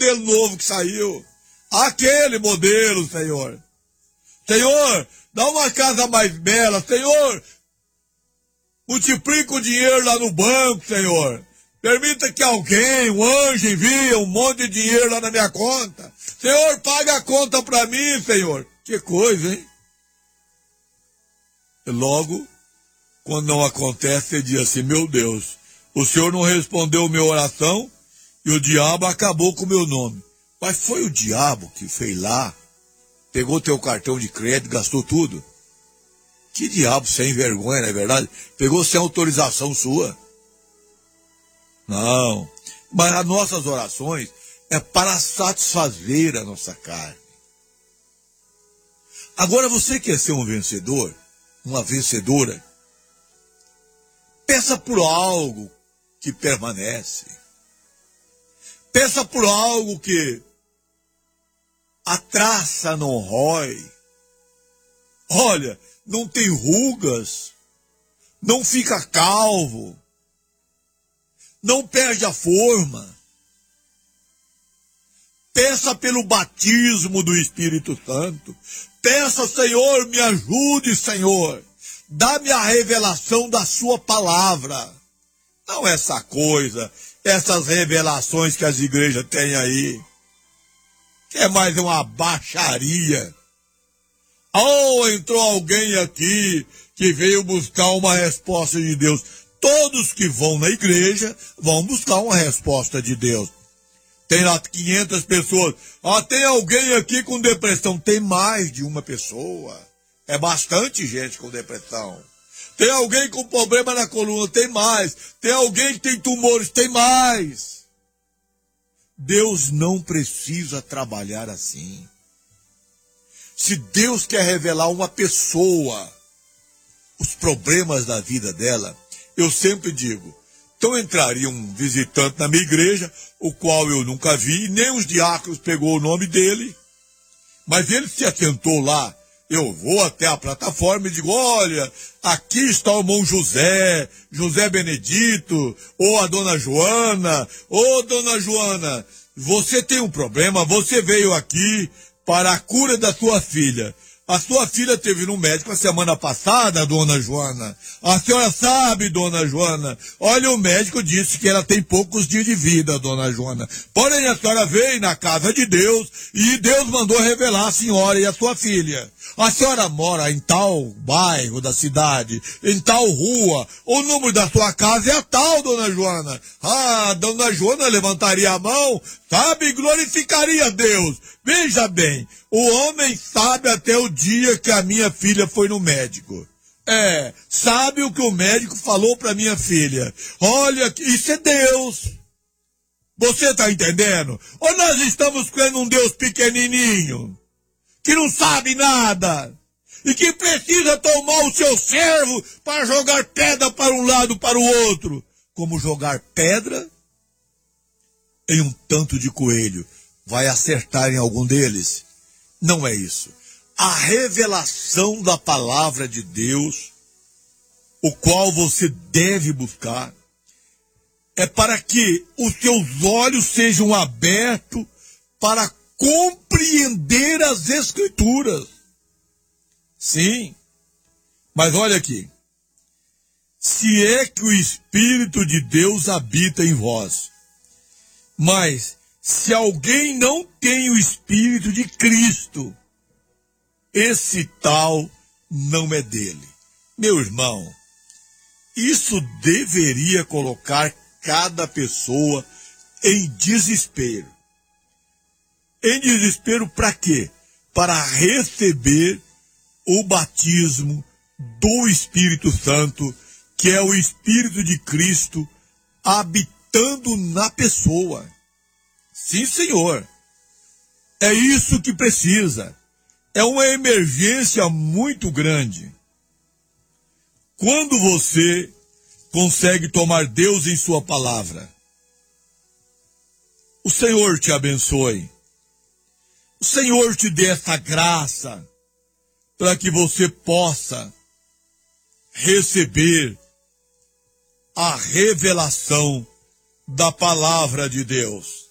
modelo novo que saiu. Aquele modelo, Senhor. Senhor, dá uma casa mais bela. Senhor, multiplica o dinheiro lá no banco, Senhor. Permita que alguém, um anjo, envie um monte de dinheiro lá na minha conta. Senhor, paga a conta para mim, Senhor. Que coisa, hein? E logo, quando não acontece, você diz assim, meu Deus, o Senhor não respondeu minha oração e o diabo acabou com o meu nome. Mas foi o diabo que fez lá, pegou teu cartão de crédito, gastou tudo. Que diabo sem vergonha, não é verdade? Pegou sem autorização sua. Não, mas as nossas orações é para satisfazer a nossa carne. Agora você quer ser um vencedor, uma vencedora? Peça por algo que permanece. Peça por algo que a traça não rói. Olha, não tem rugas, não fica calvo, não perde a forma. Peça pelo batismo do Espírito Santo. Peça, Senhor, me ajude, Senhor. Dá-me a revelação da sua palavra. Não essa coisa, essas revelações que as igrejas têm aí. Que é mais uma baixaria. Oh, entrou alguém aqui que veio buscar uma resposta de Deus. Todos que vão na igreja vão buscar uma resposta de Deus. Tem lá 500 pessoas. Ah, tem alguém aqui com depressão. Tem mais de uma pessoa. É bastante gente com depressão. Tem alguém com problema na coluna. Tem mais. Tem alguém que tem tumores. Tem mais. Deus não precisa trabalhar assim. Se Deus quer revelar uma pessoa os problemas da vida dela, eu sempre digo, então entraria um visitante na minha igreja, o qual eu nunca vi, nem os diáconos pegou o nome dele, mas ele se assentou lá. Eu vou até a plataforma e digo, olha, aqui está o irmão José, José Benedito, ou a dona Joana, você tem um problema, você veio aqui para a cura da sua filha. A sua filha teve no médico a semana passada, dona Joana. A senhora sabe, dona Joana. Olha, o médico disse que ela tem poucos dias de vida, dona Joana. Porém, a senhora veio na casa de Deus e Deus mandou revelar a senhora e a sua filha. A senhora mora em tal bairro da cidade, em tal rua. O número da sua casa é tal, dona Joana. Ah, dona Joana levantaria a mão, sabe, e glorificaria a Deus. Veja bem, o homem sabe até o dia que a minha filha foi no médico. Sabe o que o médico falou para minha filha. Olha, isso é Deus. Você está entendendo? Ou nós estamos crendo um Deus pequenininho, que não sabe nada, e que precisa tomar o seu servo para jogar pedra para um lado para o outro, como jogar pedra em um tanto de coelho. Vai acertar em algum deles? Não é isso. A revelação da palavra de Deus, o qual você deve buscar, é para que os seus olhos sejam abertos para compreender as Escrituras. Sim, mas olha aqui. Se é que o Espírito de Deus habita em vós, mas se alguém não tem o Espírito de Cristo, esse tal não é dele. Meu irmão, isso deveria colocar cada pessoa em desespero. Em desespero para quê? Para receber o batismo do Espírito Santo, que é o Espírito de Cristo habitando na pessoa. Sim, Senhor. É isso que precisa. É uma emergência muito grande. Quando você consegue tomar Deus em sua palavra, o Senhor te abençoe. O Senhor te dê essa graça para que você possa receber a revelação da palavra de Deus.